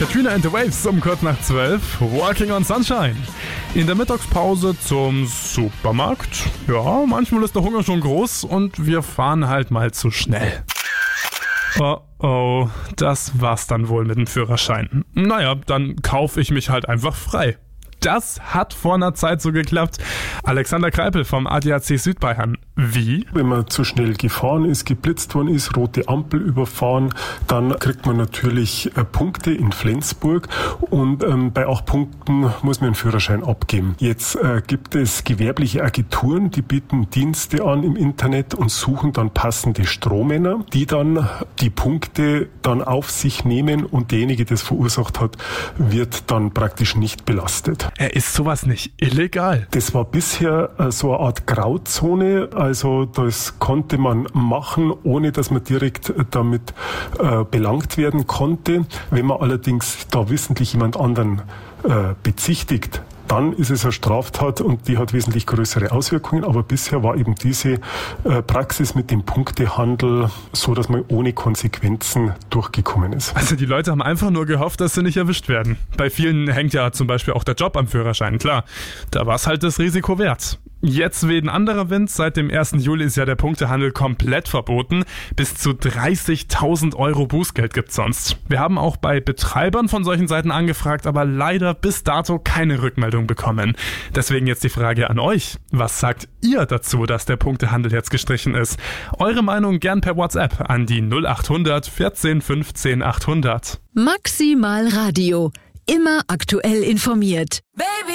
Katrina and the Waves um kurz nach 12. Walking on Sunshine. In der Mittagspause zum Supermarkt. Ja, manchmal ist der Hunger schon groß und wir fahren halt mal zu schnell. Oh, das war's dann wohl mit dem Führerschein. Naja, dann kaufe ich mich halt einfach frei. Das hat vor einer Zeit so geklappt. Alexander Kreipel vom ADAC Südbayern. Wie? Wenn man zu schnell gefahren ist, geblitzt worden ist, rote Ampel überfahren, dann kriegt man natürlich Punkte in Flensburg und bei 8 Punkten muss man einen Führerschein abgeben. Jetzt gibt es gewerbliche Agenturen, die bieten Dienste an im Internet und suchen dann passende Strohmänner, die dann die Punkte dann auf sich nehmen und derjenige, der es verursacht hat, wird dann praktisch nicht belastet. Ist sowas nicht illegal? Das war bisher so eine Art Grauzone, also das konnte man machen, ohne dass man direkt damit belangt werden konnte. Wenn man allerdings da wissentlich jemand anderen bezichtigt, dann ist es eine Straftat und die hat wesentlich größere Auswirkungen. Aber bisher war eben diese Praxis mit dem Punktehandel so, dass man ohne Konsequenzen durchgekommen ist. Also die Leute haben einfach nur gehofft, dass sie nicht erwischt werden. Bei vielen hängt ja zum Beispiel auch der Job am Führerschein. Klar, da war es halt das Risiko wert. Jetzt weht ein anderer Wind. Seit dem 1. Juli ist ja der Punktehandel komplett verboten. Bis zu 30.000 Euro Bußgeld gibt's sonst. Wir haben auch bei Betreibern von solchen Seiten angefragt, aber leider bis dato keine Rückmeldung bekommen. Deswegen jetzt die Frage an euch. Was sagt ihr dazu, dass der Punktehandel jetzt gestrichen ist? Eure Meinung gern per WhatsApp an die 0800 14 15 800. Maximal Radio. Immer aktuell informiert. Baby.